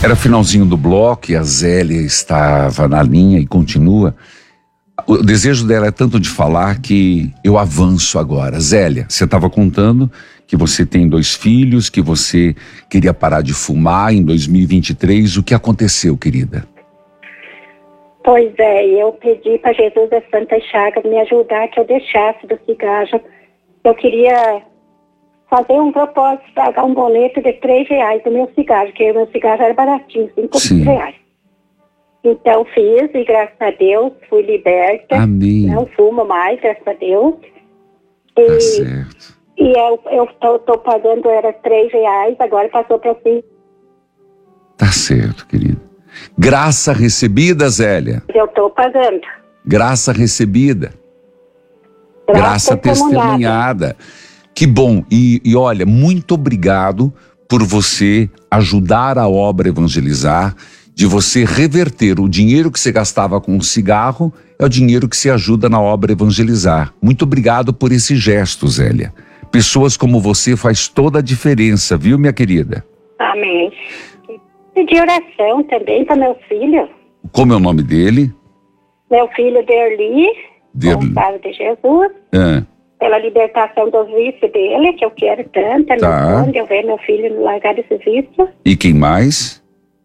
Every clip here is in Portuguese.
Era finalzinho do bloco e a Zélia estava na linha e continua. O desejo dela é tanto de falar que eu avanço agora. Zélia, você estava contando que você tem 2 filhos, que você queria parar de fumar em 2023. O que aconteceu, querida? Pois é, eu pedi para Jesus das Santas Chagas me ajudar que eu deixasse do cigarro. Eu queria fazer um propósito, pagar um boleto de R$3 do meu cigarro, porque o meu cigarro era baratinho, R$5. Então fiz e graças a Deus fui liberta. Amém. Não fumo mais, graças a Deus. Tá certo. E eu tô pagando, era R$3, agora passou para 5. Tá certo, querida. Graça recebida, Zélia. Eu tô pagando. Graça recebida. Graça testemunhada. Que bom. E olha, muito obrigado por você ajudar a obra Evangelizar, de você reverter o dinheiro que você gastava com o cigarro, é o dinheiro que se ajuda na obra Evangelizar. Muito obrigado por esse gesto, Zélia. Pessoas como você faz toda a diferença, viu, minha querida? Amém. Pedi oração também para meu filho. Como é o nome dele? Meu filho Derli, Gonçalo de Jesus. Pela libertação dos vícios dele, que eu quero tanto. Tá. Quando eu ver meu filho largar desse vício. E quem mais?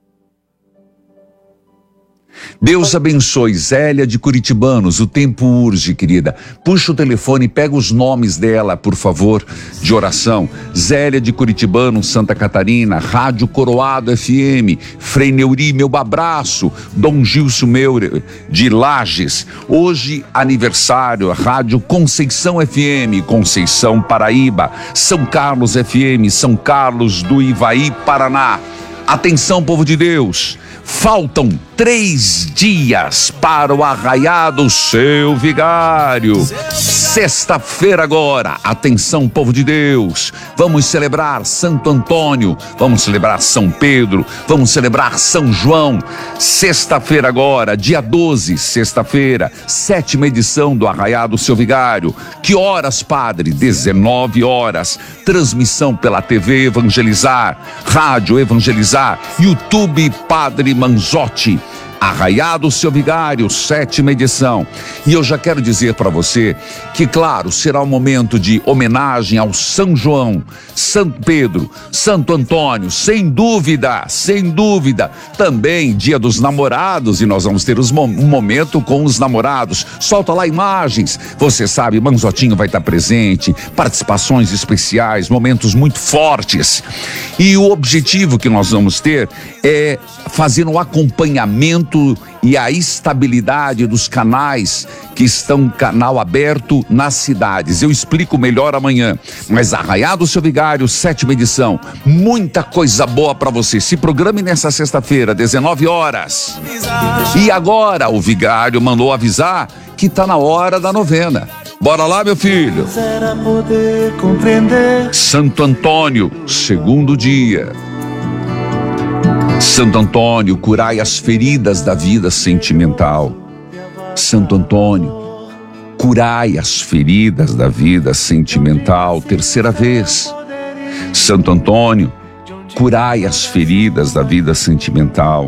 Deus abençoe Zélia de Curitibanos, o tempo urge, querida. Puxa o telefone, pega os nomes dela, por favor, de oração. Zélia de Curitibanos, Santa Catarina, Rádio Coroado FM, Frei Neuri, meu abraço, Dom Gilson Meurer, de Lages. Hoje, aniversário, Rádio Conceição FM, Conceição, Paraíba, São Carlos FM, São Carlos do Ivaí, Paraná. Atenção, povo de Deus. Faltam 3 dias para o arraiado seu vigário. Sexta-feira agora, atenção, povo de Deus, vamos celebrar Santo Antônio, vamos celebrar São Pedro, vamos celebrar São João. Sexta-feira agora, dia 12, sexta-feira, 7ª edição do arraiado seu vigário. Que horas, padre? 19 horas. Transmissão pela TV Evangelizar, Rádio Evangelizar, YouTube Padre Manzotti. Arraiado seu vigário, 7ª edição. E eu já quero dizer para você que, claro, será um momento de homenagem ao São João, Santo Pedro, Santo Antônio, sem dúvida, também Dia dos Namorados, e nós vamos ter um momento com os namorados. Solta lá imagens, você sabe, Manzotinho vai estar presente, participações especiais, momentos muito fortes. E o objetivo que nós vamos ter é fazer um acompanhamento e a estabilidade dos canais que estão canal aberto nas cidades. Eu explico melhor amanhã, mas arraiado seu vigário, 7ª edição, muita coisa boa para você. Se programe nessa sexta-feira, 19 horas. E agora o vigário mandou avisar que tá na hora da novena. Bora lá, meu filho. Santo Antônio, 2º dia. Santo Antônio, curai as feridas da vida sentimental. Santo Antônio, curai as feridas da vida sentimental. 3ª vez. Santo Antônio, curai as feridas da vida sentimental.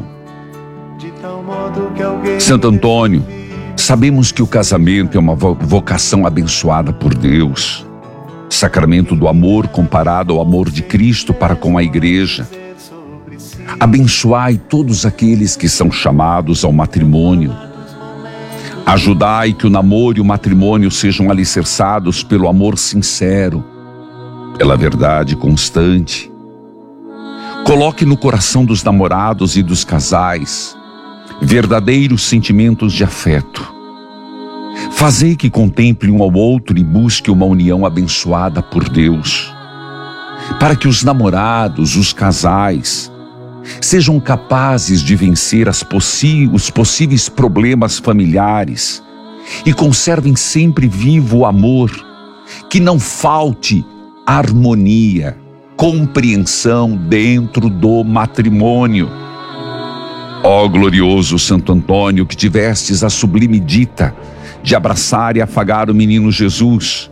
Santo Antônio, sabemos que o casamento é uma vocação abençoada por Deus. Sacramento do amor comparado ao amor de Cristo para com a igreja. Abençoai todos aqueles que são chamados ao matrimônio. Ajudai que o namoro e o matrimônio sejam alicerçados pelo amor sincero, pela verdade constante. Coloque no coração dos namorados e dos casais verdadeiros sentimentos de afeto. Fazei que contemple um ao outro e busque uma união abençoada por Deus, para que os namorados, os casais, sejam capazes de vencer os possíveis problemas familiares e conservem sempre vivo o amor, que não falte harmonia, compreensão dentro do matrimônio. Ó glorioso Santo Antônio, que tivestes a sublime dita de abraçar e afagar o menino Jesus,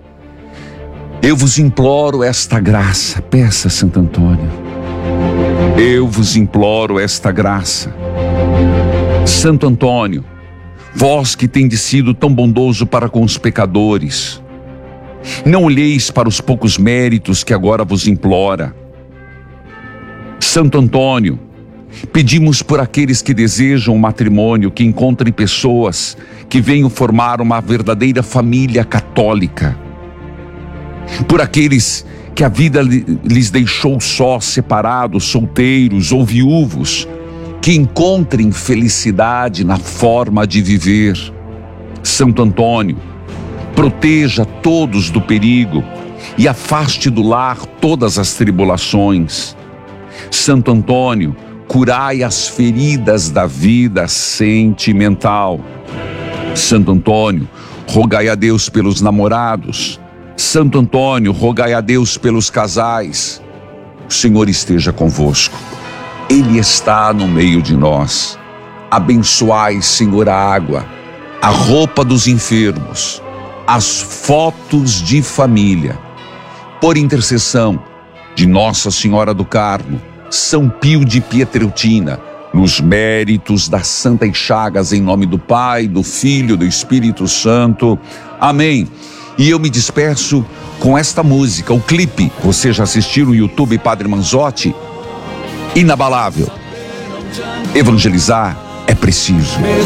eu vos imploro esta graça. Peça, Santo Antônio. Eu vos imploro esta graça. Santo Antônio, vós que tendes sido tão bondoso para com os pecadores, não olheis para os poucos méritos que agora vos implora. Santo Antônio, pedimos por aqueles que desejam um matrimônio, que encontrem pessoas que venham formar uma verdadeira família católica. Por aqueles que a vida lhes deixou só, separados, solteiros ou viúvos, que encontrem felicidade na forma de viver. Santo Antônio, proteja todos do perigo e afaste do lar todas as tribulações. Santo Antônio, curai as feridas da vida sentimental. Santo Antônio, rogai a Deus pelos namorados. Santo Antônio, rogai a Deus pelos casais. O Senhor esteja convosco. Ele está no meio de nós. Abençoai, Senhor, a água, a roupa dos enfermos, as fotos de família. Por intercessão de Nossa Senhora do Carmo, São Pio de Pietrelcina, nos méritos das Santas Chagas, em nome do Pai, do Filho e do Espírito Santo. Amém. E eu me despeço com esta música, o clipe. Você já assistiu no YouTube, Padre Manzotti? Inabalável. Evangelizar é preciso.